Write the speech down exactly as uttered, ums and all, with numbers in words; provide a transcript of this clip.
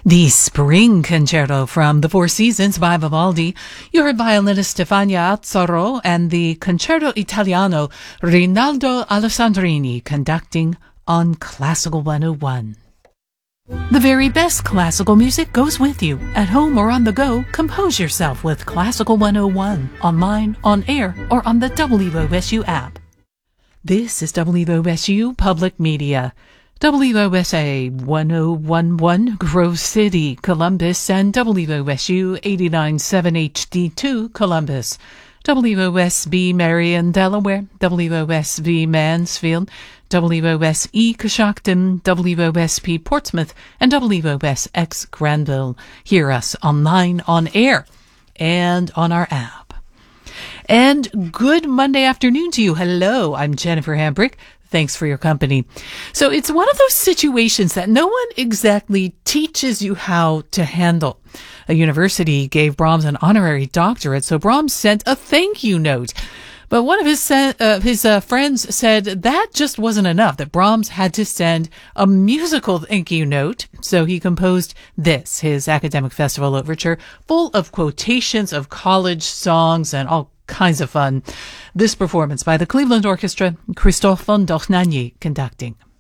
The Spring Concerto from the Four Seasons by Vivaldi. You heard violinist Stefania Azzaro and the Concerto Italiano Rinaldo Alessandrini conducting on Classical one oh one. The very best classical music goes with you. At home or on the go, compose yourself with Classical one oh one, online, on air, or on the W O S U app. This is W O S U Public Media. W O S A one oh one point one Grove City, Columbus, and W O S U eighty-nine point seven H D two, Columbus. W O S B Marion, Delaware, W O S V Mansfield, W O S E Coshocton, W O S P Portsmouth, and W O S X Granville. Hear us online, on air, and on our app. And good Monday afternoon to you. Hello, I'm Jennifer Hambrick. Thanks for your company. So it's one of those situations that no one exactly teaches you how to handle. A university gave Brahms an honorary doctorate, so Brahms sent a thank you note. But one of his uh, his uh, friends said that just wasn't enough, that Brahms had to send a musical thank you note. So he composed this, his academic festival overture, full of quotations of college songs and all kinds of fun. This performance by the Cleveland Orchestra, Christophe von Dohnanyi conducting.